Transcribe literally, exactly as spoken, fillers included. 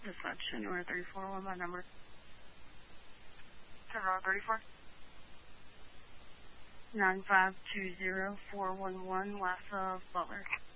Dispatch, January thirty-four, what my number? January thirty-four? nine five two zero four one one, last of Butler.